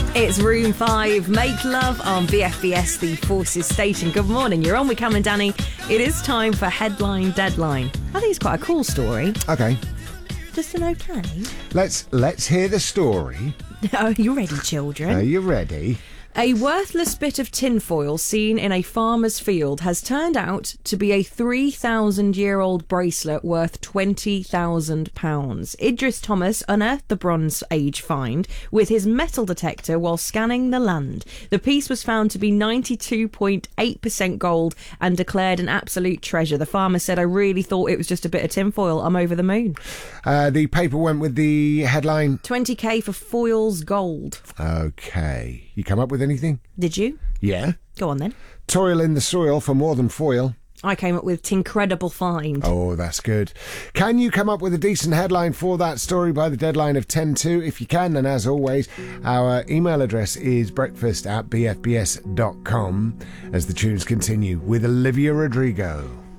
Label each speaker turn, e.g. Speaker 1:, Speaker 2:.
Speaker 1: It's Room 5, Make Love on BFBS, the Forces station. Good morning, you're on with Cam and Danny. It is time for Headline Deadline. I think it's quite a cool story.
Speaker 2: Okay.
Speaker 1: Just an okay.
Speaker 2: Let's hear the story.
Speaker 1: Are you ready, children?
Speaker 2: Are you ready?
Speaker 1: A worthless bit of tinfoil seen in a farmer's field has turned out to be a 3,000-year-old bracelet worth £20,000. Idris Thomas unearthed the Bronze Age find with his metal detector while scanning the land. The piece was found to be 92.8% gold and declared an absolute treasure. The farmer said, "I really thought it was just a bit of tinfoil. I'm over the moon."
Speaker 2: The paper went with the headline.
Speaker 1: 20k for foil's gold.
Speaker 2: Okay. You come up with anything?
Speaker 1: Did you?
Speaker 2: Yeah.
Speaker 1: Go on then.
Speaker 2: Toil in the soil for more than foil.
Speaker 1: I came up with Tincredible find.
Speaker 2: Oh, that's good. Can you come up with a decent headline for that story by the deadline of 10:02? If you can, then as always, our email address is breakfast@bfbs.com as the tunes continue with Olivia Rodrigo.